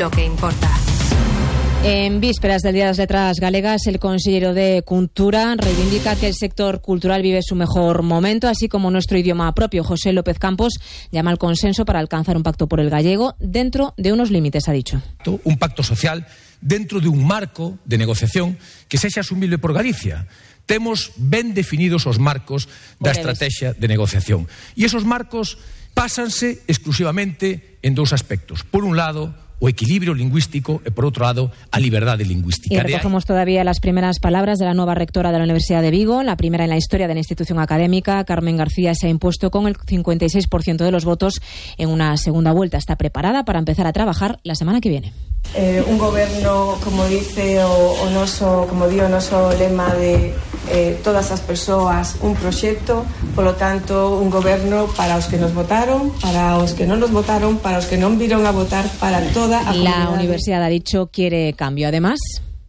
lo que importa. En vísperas del Día de las Letras Galegas, el consejero de Cultura reivindica que el sector cultural vive su mejor momento, así como nuestro idioma propio. José López Campos llama al consenso para alcanzar un pacto por el gallego dentro de unos límites, ha dicho. Un pacto social dentro de un marco de negociación que sexa asumible por Galicia. Temos ben definidos os marcos da estrategia de negociación. E esos marcos pásanse exclusivamente en dous aspectos. Por un lado, o equilibrio lingüístico y, por otro lado, a liberdade lingüística. Y recogemos todavía las primeras palabras de la nueva rectora de la Universidad de Vigo, la primera en la historia de la institución académica. Carmen García se ha impuesto con el 56% de los votos en una segunda vuelta. Está preparada para empezar a trabajar la semana que viene. Un goberno, como dice o noso, como di o noso lema de todas as persoas, un proxecto, polo tanto, un goberno para os que nos votaron, para os que non nos votaron, para os que non viron a votar, para toda a comunidade. La universidad, ha dicho, quiere cambio. Además,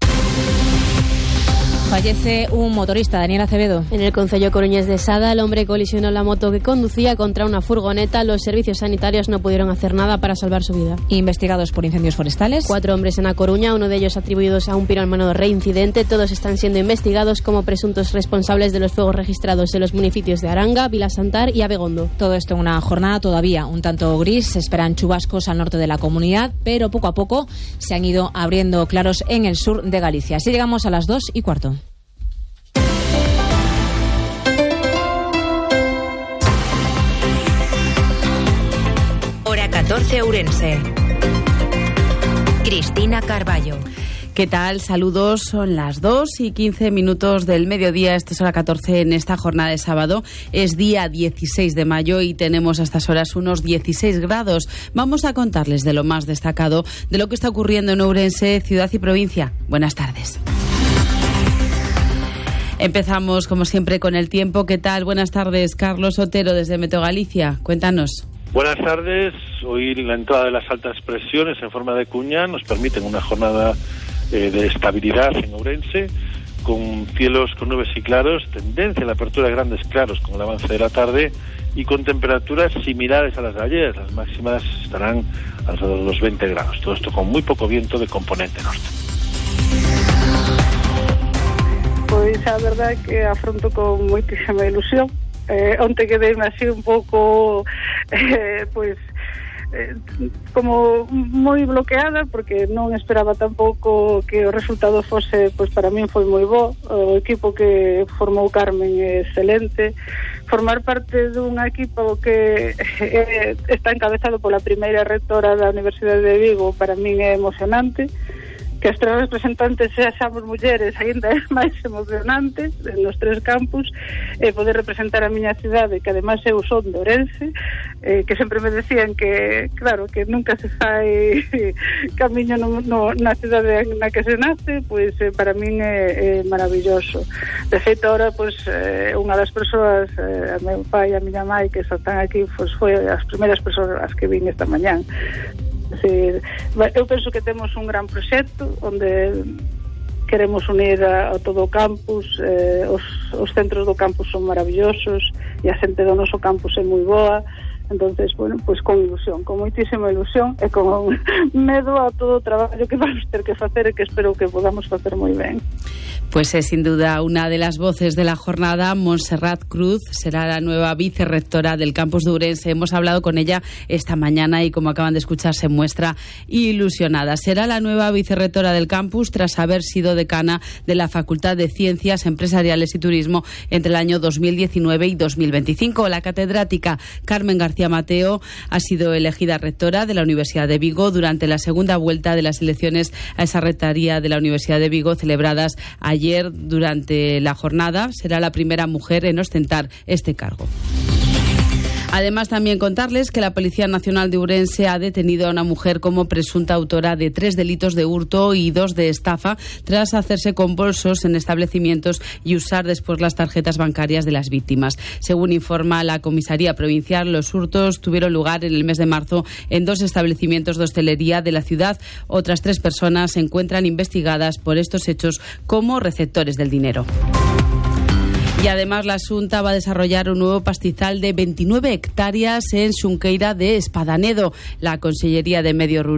fallece un motorista, Daniel Acevedo. En el concello coruñés de Sada, el hombre colisionó la moto que conducía contra una furgoneta. Los servicios sanitarios no pudieron hacer nada para salvar su vida. Investigados por incendios forestales. 4 hombres en A Coruña, uno de ellos atribuidos a un piromano reincidente. Todos están siendo investigados como presuntos responsables de los fuegos registrados en los municipios de Aranga, Vilasantar y Abegondo. Todo esto en una jornada todavía un tanto gris. Se esperan chubascos al norte de la comunidad, pero poco a poco se han ido abriendo claros en el sur de Galicia. Así llegamos a las 2:15. Hora 14 Ourense. Cristina Carballo. ¿Qué tal? Saludos, son las 2:15 del mediodía, esto es Hora 14 en esta jornada de sábado. Es día 16 de mayo y tenemos a estas horas unos 16 grados. Vamos a contarles de lo más destacado de lo que está ocurriendo en Ourense, ciudad y provincia. Buenas tardes. Empezamos, como siempre, con el tiempo. ¿Qué tal? Buenas tardes, Carlos Otero, desde Meteo Galicia. Cuéntanos. Buenas tardes. Hoy la entrada de las altas presiones en forma de cuña nos permiten una jornada de estabilidad en Ourense, con cielos con nubes y claros, tendencia a la apertura de grandes claros con el avance de la tarde y con temperaturas similares a las de ayer. Las máximas estarán alrededor de los 20 grados. Todo esto con muy poco viento de componente norte. Pois a verdade é que afronto con moitísima ilusión. Onte quedei-me así un pouco como moi bloqueada, porque non esperaba tampouco que o resultado fose, pois para min foi moi bo. O equipo que formou Carmen é excelente. Formar parte dun equipo que está encabezado pola primeira rectora da Universidade de Vigo para min é emocionante. Que as 3 representantes seamos mulleres aínda é máis emocionante nos 3 campus, poder representar a miña cidade, que ademais eu son de Ourense, que sempre me decían que, claro, que nunca se fai camiño na cidade na que se nace, pois para min é maravilloso. De feito, ahora, pois, unha das persoas, a meu pai e a miña mãe, que están aquí, pois foi as primeiras persoas que vin esta mañán. Eu penso que temos un gran proxecto onde queremos unir a todo o campus. Os centros do campus son maravillosos e a xente do noso campus é moi boa. Entonces, bueno, pues con ilusión, con moitísima ilusión e con medo a todo o traballo que vamos ter que facer e que espero que podamos facer moi ben. Pues es sin duda una de las voces de la jornada. Montserrat Cruz será la nueva vicerrectora del campus de Ourense. Hemos hablado con ella esta mañana y, como acaban de escuchar, se muestra ilusionada. Será la nueva vicerrectora del campus tras haber sido decana de la Facultad de Ciencias Empresariales y Turismo entre el año 2019 y 2025. La catedrática Carmen García Mateo ha sido elegida rectora de la Universidad de Vigo durante la segunda vuelta de las elecciones a esa rectoría de la Universidad de Vigo celebradas ayer durante la jornada. Será la primera mujer en ostentar este cargo. Además, también contarles que la Policía Nacional de Ourense ha detenido a una mujer como presunta autora de 3 delitos de hurto y 2 de estafa tras hacerse con bolsos en establecimientos y usar después las tarjetas bancarias de las víctimas. Según informa la Comisaría Provincial, los hurtos tuvieron lugar en el mes de marzo en 2 establecimientos de hostelería de la ciudad. Otras 3 personas se encuentran investigadas por estos hechos como receptores del dinero. Y además la Xunta va a desarrollar un nuevo pastizal de 29 hectáreas en Xunqueira de Espadanedo. La Consellería de Medio Rural